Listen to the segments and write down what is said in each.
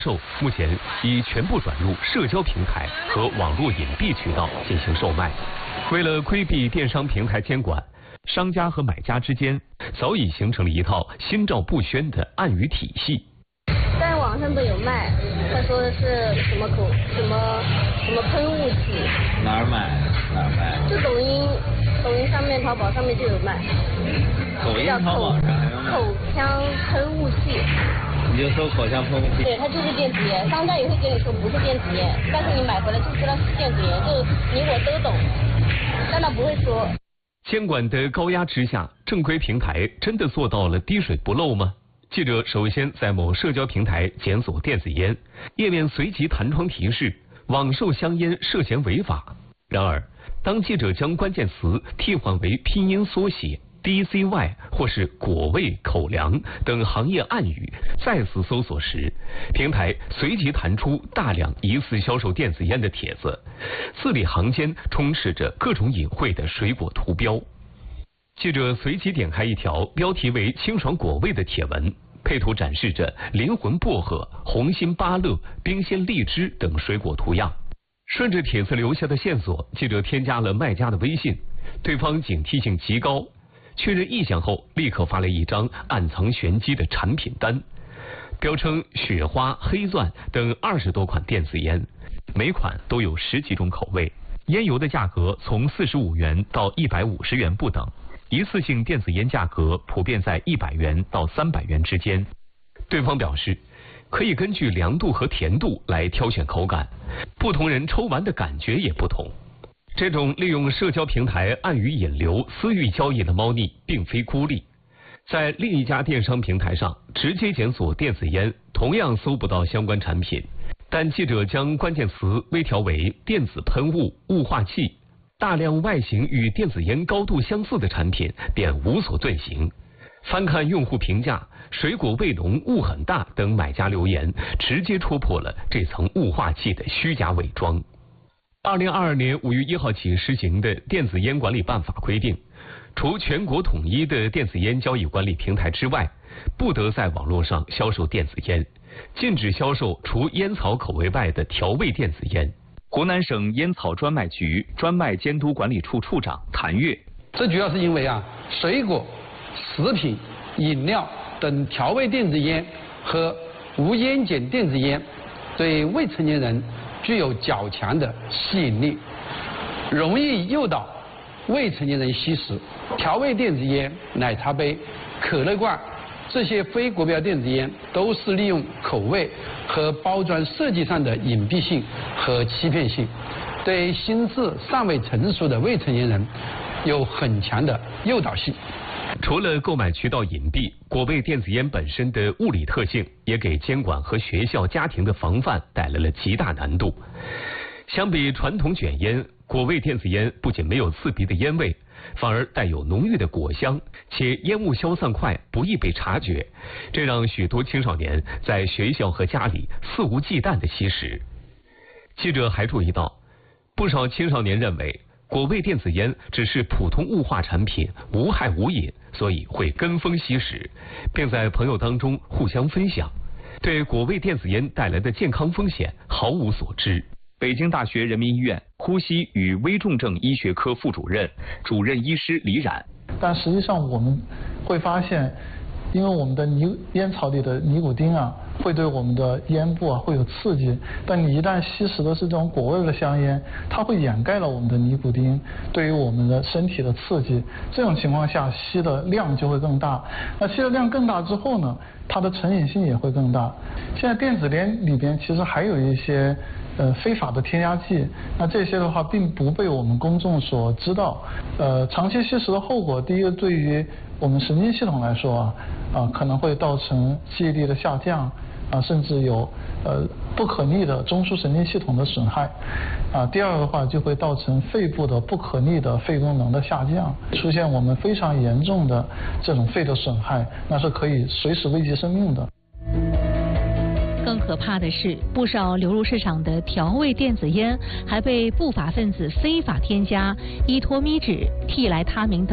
售目前已全部转入社交平台和网络隐蔽渠道进行售卖。为了规避电商平台监管，商家和买家之间早已形成了一套心照不宣的暗语体系。 在网上都有卖，他说的是什么喷雾器。 哪儿买？ 就抖音上面、淘宝上面就有卖。 抖音、淘宝上还有卖。 口腔喷雾器。 你就搜口腔喷雾器。 对，它就是电子烟，商家也会跟你说不是电子烟，但是你买回来就知道是电子烟，就你我都懂，但他不会说。 监管的高压之下，正规平台真的做到了滴水不漏吗？记者首先在某社交平台检索电子烟，页面随即弹窗提示网售香烟涉嫌违法。然而，当记者将关键词替换为拼音缩写 DCY 或是果味、口粮等行业暗语，再次搜索时，平台随即弹出大量疑似销售电子烟的帖子，字里行间充斥着各种隐晦的水果图标。记者随即点开一条标题为清爽果味的帖文，配图展示着灵魂薄荷、红心芭乐、冰鲜荔枝等水果图样。顺着帖子留下的线索，记者添加了卖家的微信，对方警惕性极高，确认意向后立刻发了一张暗藏玄机的产品单，标称雪花、黑钻等20多款电子烟，每款都有10几种口味，烟油的价格从45元到150元不等，一次性电子烟价格普遍在100元到300元之间。对方表示可以根据凉度和甜度来挑选口感，不同人抽完的感觉也不同。这种利用社交平台暗语引流、私域交易的猫腻并非孤立，在另一家电商平台上直接检索电子烟，同样搜不到相关产品，但记者将关键词微调为电子喷雾、雾化器，大量外形与电子烟高度相似的产品便无所遁形。翻看用户评价，水果味浓、雾很大等买家留言，直接戳破了这层雾化器的虚假伪装。2022年5月1号起施行的电子烟管理办法规定，除全国统一的电子烟交易管理平台之外，不得在网络上销售电子烟，禁止销售除烟草口味外的调味电子烟。湖南省烟草专卖局专卖监督管理处处长谭跃， 这主要是因为水果、食品、饮料等调味电子烟和无烟碱电子烟对未成年人具有较强的吸引力，容易诱导未成年人吸食。调味电子烟、奶茶杯、可乐罐这些非国标电子烟都是利用口味和包装设计上的隐蔽性和欺骗性，对心智尚未成熟的未成年人有很强的诱导性。 除了购买渠道隐蔽，果味电子烟本身的物理特性也给监管和学校、家庭的防范带来了极大难度。相比传统卷烟，果味电子烟不仅没有刺鼻的烟味，反而带有浓郁的果香，且烟雾消散快，不易被察觉，这让许多青少年在学校和家里肆无忌惮地吸食。记者还注意到，不少青少年认为果味电子烟只是普通雾化产品，无害无瘾，所以会跟风吸食，并在朋友当中互相分享，对果味电子烟带来的健康风险毫无所知。北京大学人民医院呼吸与危重症医学科副主任、主任医师李冉， 但实际上我们会发现，因为我们的烟草里的尼古丁会对我们的咽部会有刺激，但你一旦吸食的是这种果味的香烟，它会掩盖了我们的尼古丁对于我们的身体的刺激，这种情况下吸的量就会更大。那吸的量更大之后呢，它的成瘾性也会更大。现在电子烟里边其实还有一些非法的添加剂，那这些的话并不被我们公众所知道。长期吸食的后果，第一个对于我们神经系统来说可能会造成记忆力的下降甚至有不可逆的中枢神经系统的损害第二个的话就会造成肺部的不可逆的肺功能的下降，出现我们非常严重的这种肺的损害，那是可以随时危及生命的。 更可怕的是，不少流入市场的调味电子烟还被不法分子非法添加依托咪酯、替来他明等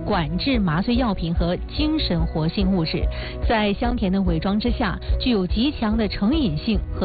管制麻醉药品和精神活性物质，在香甜的伪装之下，具有极强的成瘾性和